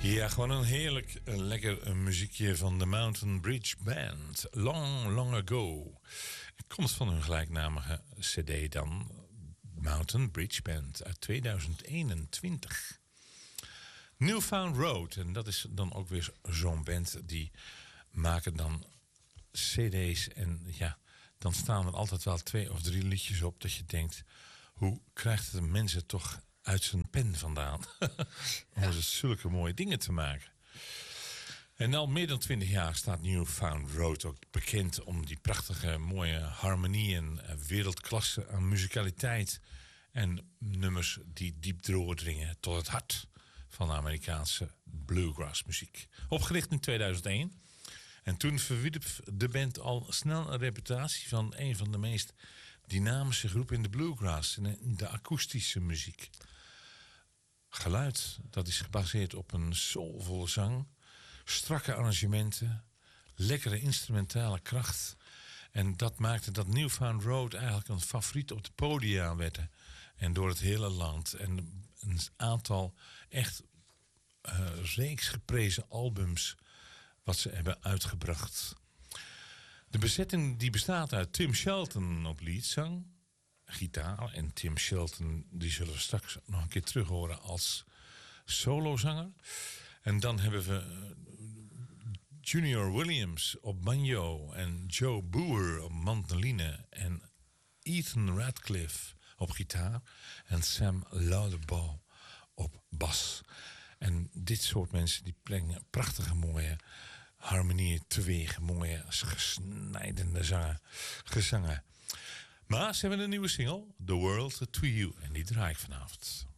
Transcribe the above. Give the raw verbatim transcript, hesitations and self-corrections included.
Ja, gewoon een heerlijk, een lekker een muziekje van de Mountain Bridge Band. Long, long ago. Het komt van hun gelijknamige cd dan. Mountain Bridge Band uit tweeduizend eenentwintig. Newfound Road. En dat is dan ook weer zo'n band. Die maken dan cd's. En ja, dan staan er altijd wel twee of drie liedjes op. Dat je denkt, hoe krijgt het mensen toch uit zijn pen vandaan? Om ja. zulke mooie dingen te maken. En al meer dan twintig jaar staat Newfound Road ook bekend om die prachtige mooie harmonieën, wereldklasse aan muzikaliteit en nummers die diep doordringen tot het hart van de Amerikaanse bluegrass muziek. Opgericht in tweeduizend één. En toen verwierp de band al snel een reputatie van een van de meest dynamische groepen in de bluegrass, in de akoestische muziek. Geluid, dat is gebaseerd op een soulvolle zang, strakke arrangementen, lekkere instrumentale kracht. En dat maakte dat Newfound Road eigenlijk een favoriet op de podia werd. En door het hele land. En een aantal echt uh, reeks geprezen albums wat ze hebben uitgebracht. De bezetting die bestaat uit Tim Shelton op leadzang, gitaar. En Tim Shelton, die zullen we straks nog een keer terug horen als solozanger. En dan hebben we Junior Williams op banjo en Joe Boer op mandoline en Ethan Radcliffe op gitaar en Sam Lauderdale op bas. En dit soort mensen die brengen prachtige mooie harmonieën teweeg, mooie gesnijdende zangen, gezangen. Maar ze hebben een nieuwe single, The World to You, en die draai ik vanavond.